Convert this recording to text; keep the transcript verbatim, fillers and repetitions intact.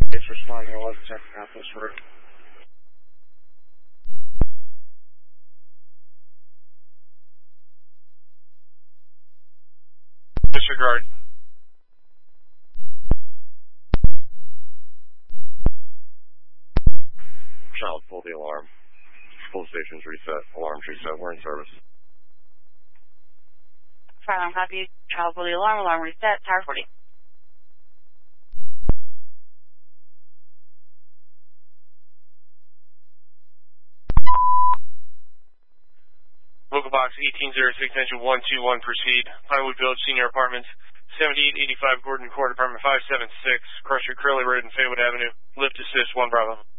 It's responding to eleven ten Capitalist Road. Disregard. Child, pull the alarm. Full station's reset. Alarm's reset. We're in service. Fire alarm copy. Child, pull the alarm. Alarm reset. Tower forty. Local box eighteen oh six, engine one two one, proceed. Pinewood Village Senior Apartments, seventy-eight eighty-five Gordon Court, apartment five seven six, Cross Street, Curly Road, and Faywood Avenue. Lift assist, one Bravo.